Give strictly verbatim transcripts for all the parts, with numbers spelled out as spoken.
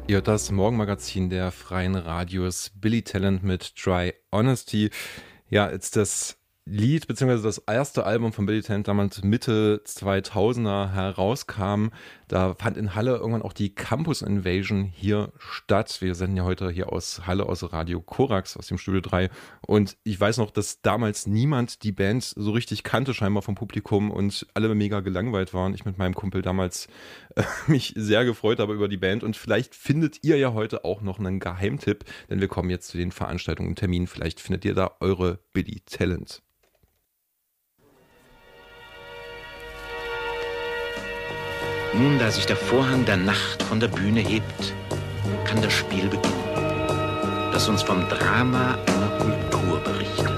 Ihr hört das Morgenmagazin der Freien Radios, Billy Talent mit Try Honesty. Ja, als das Lied bzw. das erste Album von Billy Talent damals Mitte zweitausender herauskam, da fand in Halle irgendwann auch die Campus Invasion hier statt. Wir senden ja heute hier aus Halle, aus Radio Korax, aus dem Studio drei. Und ich weiß noch, dass damals niemand die Band so richtig kannte, scheinbar vom Publikum, und alle mega gelangweilt waren. Ich mit meinem Kumpel damals äh, mich sehr gefreut habe über die Band. Und vielleicht findet ihr ja heute auch noch einen Geheimtipp, denn wir kommen jetzt zu den Veranstaltungen und Terminen. Vielleicht findet ihr da eure Billy Talent. Nun, da sich der Vorhang der Nacht von der Bühne hebt, kann das Spiel beginnen, das uns vom Drama einer Kultur berichtet.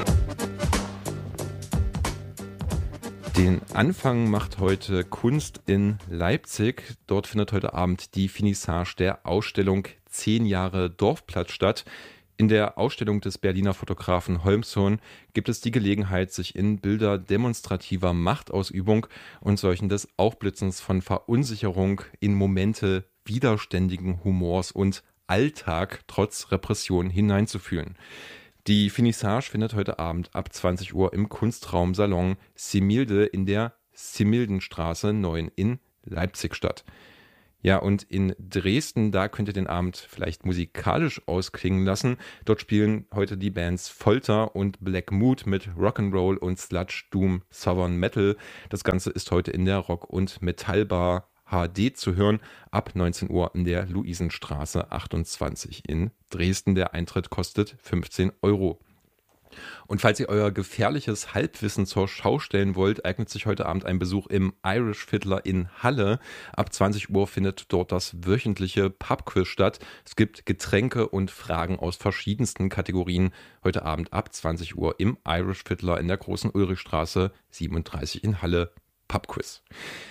Den Anfang macht heute Kunst in Leipzig. Dort findet heute Abend die Finissage der Ausstellung zehn Jahre Dorfplatz statt. In der Ausstellung des Berliner Fotografen Holmsohn gibt es die Gelegenheit, sich in Bilder demonstrativer Machtausübung und solchen des Aufblitzens von Verunsicherung in Momente widerständigen Humors und Alltag trotz Repression hineinzufühlen. Die Finissage findet heute Abend ab zwanzig Uhr im Kunstraum Salon Similde in der Simildenstraße neun in Leipzig statt. Ja, und in Dresden, da könnt ihr den Abend vielleicht musikalisch ausklingen lassen. Dort spielen heute die Bands Folter und Black Mood mit Rock'n'Roll und Sludge Doom Southern Metal. Das Ganze ist heute in der Rock- und Metallbar H D zu hören, ab neunzehn Uhr in der Luisenstraße achtundzwanzig in Dresden. Der Eintritt kostet fünfzehn Euro. Und falls ihr euer gefährliches Halbwissen zur Schau stellen wollt, eignet sich heute Abend ein Besuch im Irish Fiddler in Halle. Ab zwanzig Uhr findet dort das wöchentliche Pubquiz statt. Es gibt Getränke und Fragen aus verschiedensten Kategorien. Heute Abend ab zwanzig Uhr im Irish Fiddler in der Großen Ulrichstraße siebenunddreißig in Halle. Pubquiz.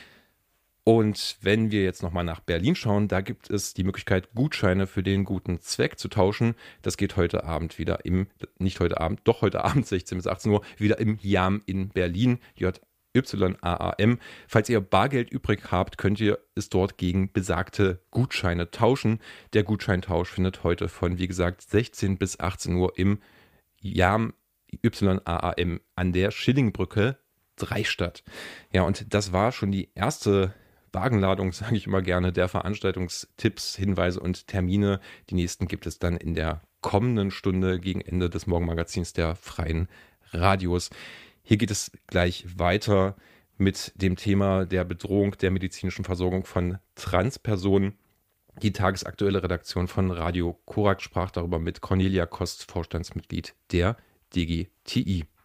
Und wenn wir jetzt nochmal nach Berlin schauen, da gibt es die Möglichkeit, Gutscheine für den guten Zweck zu tauschen. Das geht heute Abend wieder im, nicht heute Abend, doch heute Abend sechzehn bis achtzehn Uhr, wieder im Jam in Berlin, J Y A A M. Falls ihr Bargeld übrig habt, könnt ihr es dort gegen besagte Gutscheine tauschen. Der Gutscheintausch findet heute von, wie gesagt, sechzehn bis achtzehn Uhr im Jam Y A A M an der Schillingbrücke drei statt. Ja, und das war schon die erste Wagenladung, sage ich immer gerne, der Veranstaltungstipps, Hinweise und Termine. Die nächsten gibt es dann in der kommenden Stunde gegen Ende des Morgenmagazins der Freien Radios. Hier geht es gleich weiter mit dem Thema der Bedrohung der medizinischen Versorgung von Transpersonen. Die tagesaktuelle Redaktion von Radio Korax sprach darüber mit Cornelia Kost, Vorstandsmitglied der D G T I.